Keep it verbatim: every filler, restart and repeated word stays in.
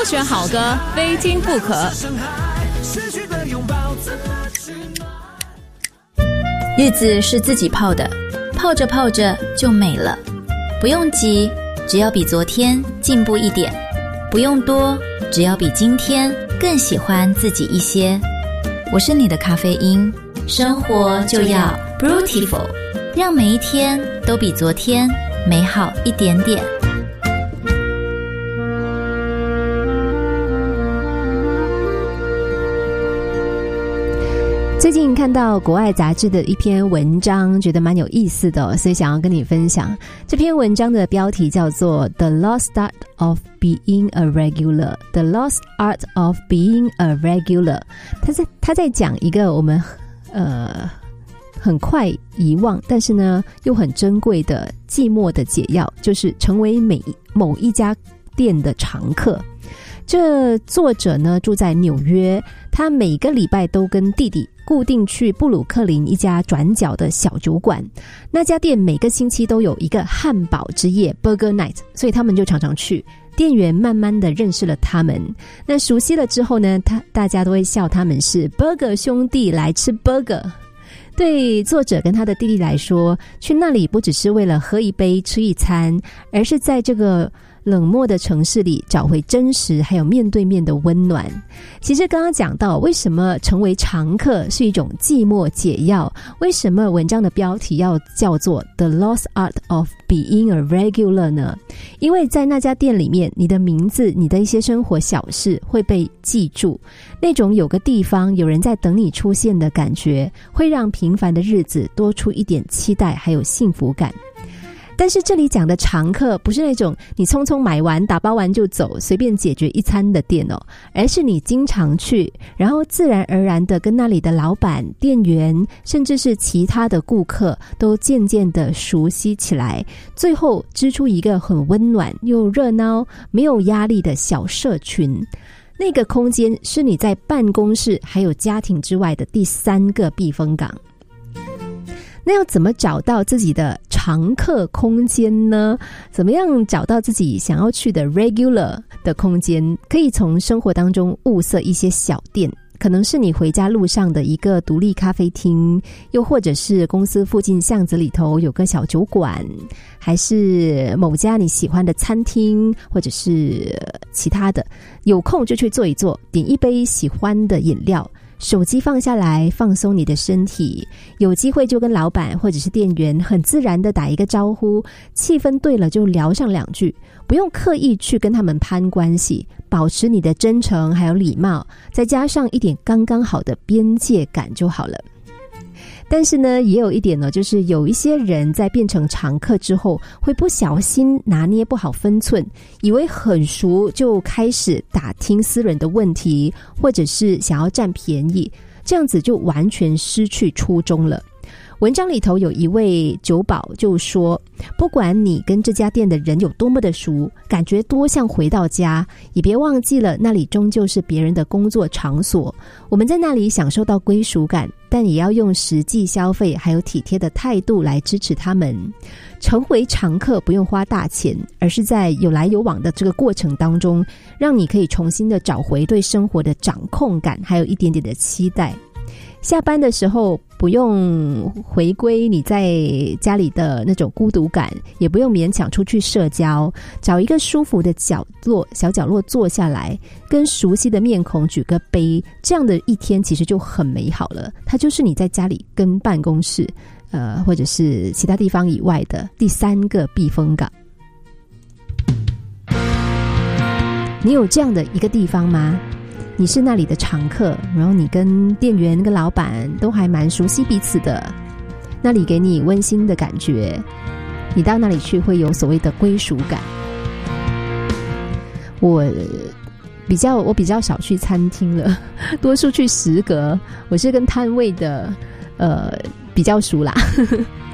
选好歌，非听不可。日子是自己泡的，泡着泡着就美了。不用急，只要比昨天进步一点；不用多，只要比今天更喜欢自己一些。我是你的咖啡因，生活就要 Beautiful， 让每一天都比昨天美好一点点。 最近看到国外杂志的一篇文章，觉得蛮有意思的哦，所以想要跟你分享。这篇文章的标题叫做 The Lost Art of Being a Regular The Lost Art of Being a Regular。 他在他在讲一个我们呃很快遗忘，但是呢又很珍贵的寂寞的解药，就是成为每某一家店的常客。这作者呢住在纽约，他每个礼拜都跟弟弟固定去布鲁克林一家转角的小酒馆，那家店每个星期都有一个汉堡之夜 Burger Night， 所以他们就常常去。店员慢慢的认识了他们，那熟悉了之后呢，他大家都会笑他们是 Burger 兄弟来吃 Burger。对作者跟他的弟弟来说，去那里不只是为了喝一杯吃一餐，而是在这个冷漠的城市里找回真实还有面对面的温暖。其实刚刚讲到为什么成为常客是一种寂寞解药，为什么文章的标题要叫做 The Lost Art of Being a Regular 呢？因为在那家店里面，你的名字，你的一些生活小事会被记住，那种有个地方有人在等你出现的感觉，会让平凡的日子多出一点期待还有幸福感。但是这里讲的常客不是那种你匆匆买完打包完就走随便解决一餐的店哦，而是你经常去，然后自然而然的跟那里的老板、店员甚至是其他的顾客都渐渐的熟悉起来，最后织出一个很温暖又热闹没有压力的小社群。那个空间是你在办公室还有家庭之外的第三个避风港。那要怎么找到自己的常客空间呢？怎么样找到自己想要去的 regular 的空间？可以从生活当中物色一些小店，可能是你回家路上的一个独立咖啡厅，又或者是公司附近巷子里头有个小酒馆，还是某家你喜欢的餐厅，或者是其他的。有空就去坐一坐，点一杯喜欢的饮料，手机放下来，放松你的身体，有机会就跟老板或者是店员很自然的打一个招呼，气氛对了就聊上两句，不用刻意去跟他们攀关系，保持你的真诚还有礼貌，再加上一点刚刚好的边界感就好了。但是呢也有一点呢，就是有一些人在变成常客之后会不小心拿捏不好分寸，以为很熟就开始打听私人的问题，或者是想要占便宜，这样子就完全失去初衷了。文章里头有一位酒保就说，不管你跟这家店的人有多么的熟，感觉多像回到家，也别忘记了那里终究是别人的工作场所，我们在那里享受到归属感，但也要用实际消费还有体贴的态度来支持他们。成为常客不用花大钱，而是在有来有往的这个过程当中，让你可以重新的找回对生活的掌控感，还有一点点的期待。下班的时候不用回归你在家里的那种孤独感，也不用勉强出去社交，找一个舒服的角落小角落坐下来，跟熟悉的面孔举个杯，这样的一天其实就很美好了。它就是你在家里跟办公室呃，或者是其他地方以外的第三个避风港。你有这样的一个地方吗？你是那里的常客，然后你跟店员跟老板都还蛮熟悉彼此的，那里给你温馨的感觉，你到那里去会有所谓的归属感。我比较我比较少去餐厅了，多数去食阁，我是跟摊位的呃比较熟啦